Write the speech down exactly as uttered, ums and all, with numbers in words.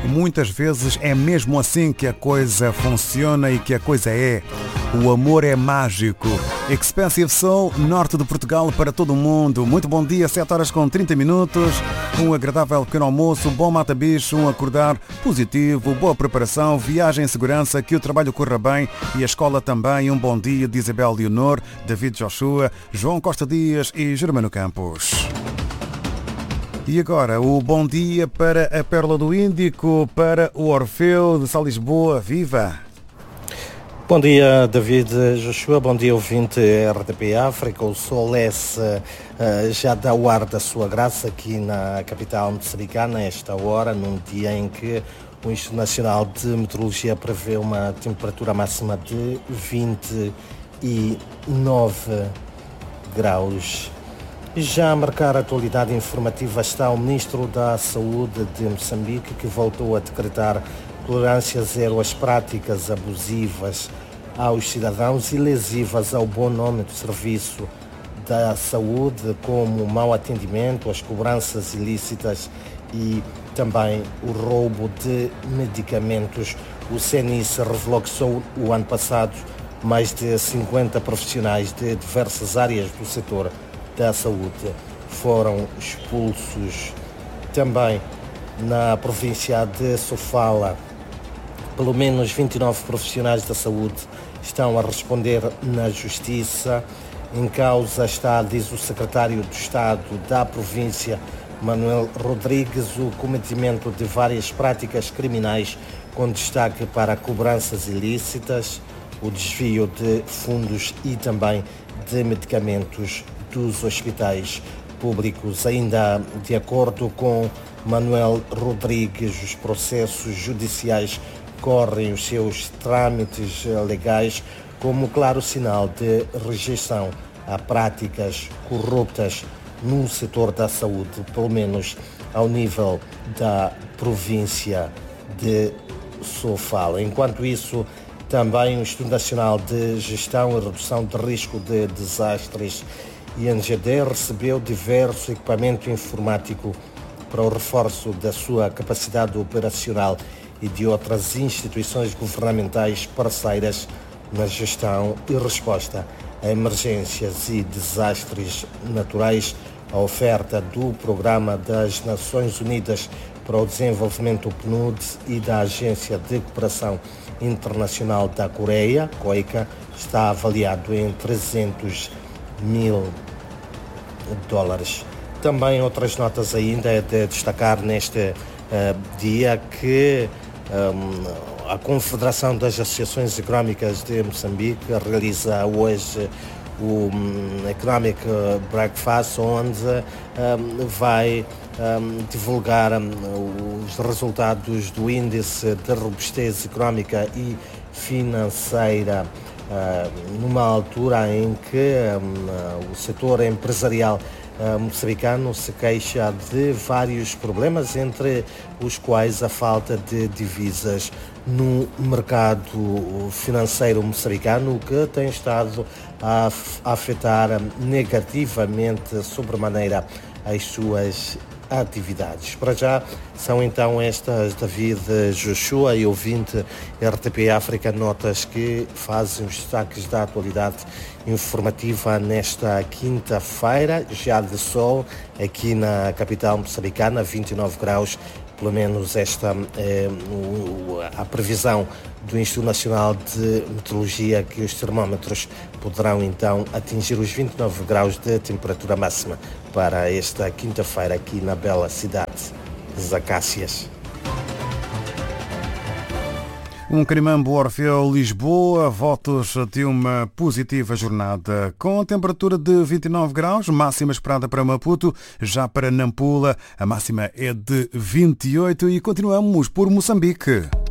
Muitas vezes é mesmo assim que a coisa funciona e que a coisa é. O amor é mágico. Expensive Soul, norte de Portugal para todo o mundo. Muito bom dia, sete horas com trinta minutos. Um agradável pequeno almoço, bom mata-bicho, um acordar positivo, boa preparação, viagem em segurança, que o trabalho corra bem e a escola também. Um bom dia de Isabel Leonor, David Joshua, João Costa Dias e Germano Campos. E agora, o bom dia para a Pérola do Índico, para o Orfeu de Sal Lisboa. Viva! Bom dia, David Joshua, bom dia, ouvinte R T P África. O sol S uh, já dá o ar da sua graça aqui na capital moçambicana, esta hora, num dia em que o Instituto Nacional de Meteorologia prevê uma temperatura máxima de vinte e nove graus. Já a marcar a atualidade informativa está o Ministro da Saúde de Moçambique, que voltou a decretar tolerância zero às práticas abusivas aos cidadãos e lesivas ao bom nome do serviço da saúde, como o mau atendimento, as cobranças ilícitas e também o roubo de medicamentos. O C N I S revelou que só o ano passado mais de cinquenta profissionais de diversas áreas do setor da saúde foram expulsos. Também na província de Sofala, pelo menos vinte e nove profissionais da saúde estão a responder na Justiça. Em causa está, diz o secretário do Estado da província, Manuel Rodrigues, o cometimento de várias práticas criminais, com destaque para cobranças ilícitas, o desvio de fundos e também de medicamentos dos hospitais públicos. Ainda de acordo com Manuel Rodrigues, os processos judiciais correm os seus trâmites legais como claro sinal de rejeição a práticas corruptas no setor da saúde, pelo menos ao nível da província de Sofala. Enquanto isso, também o Instituto Nacional de Gestão e Redução de Risco de Desastres, I N G D, recebeu diverso equipamento informático para o reforço da sua capacidade operacional e de outras instituições governamentais parceiras na gestão e resposta a emergências e desastres naturais. A oferta do Programa das Nações Unidas para o Desenvolvimento, P N U D, e da Agência de Cooperação Internacional da Coreia, COICA, está avaliado em trezentos mil dólares. Também outras notas ainda é de destacar neste uh, dia que um, a Confederação das Associações Económicas de Moçambique realiza hoje o um, Economic Breakfast, onde um, vai um, divulgar um, os resultados do Índice de Robustez Económica e Financeira, uh, numa altura em que um, o setor empresarial Uh, moçambicano se queixa de vários problemas, entre os quais a falta de divisas no mercado financeiro moçambicano, que tem estado a, a afetar negativamente sobremaneira as suas atividades. Para já são então estas, David Joshua e ouvinte R T P África, notas que fazem os destaques da atualidade informativa nesta quinta-feira, já de sol aqui na capital moçambicana, vinte e nove graus, pelo menos esta é a previsão do Instituto Nacional de Meteorologia, que os termómetros poderão então atingir os vinte e nove graus de temperatura máxima para esta quinta-feira aqui na bela cidade das Acácias. Um Canimambo Orfeu Lisboa, votos de uma positiva jornada, com a temperatura de vinte e nove graus, máxima esperada para Maputo. Já para Nampula a máxima é de vinte e oito e continuamos por Moçambique.